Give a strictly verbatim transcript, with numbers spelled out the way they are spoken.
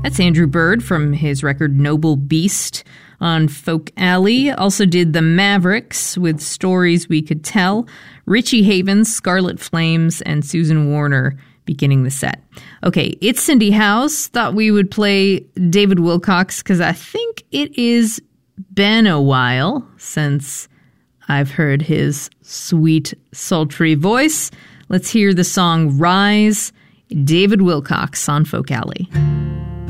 That's Andrew Bird from his record Noble Beast on Folk Alley. Also did The Mavericks with Stories We Could Tell, Richie Havens, Scarlet Flames, and Susan Warner beginning the set. Okay, it's Cindy House. Thought we would play David Wilcox because I think it is been a while since I've heard his sweet, sultry voice. Let's hear the song Rise, David Wilcox on Folk Alley.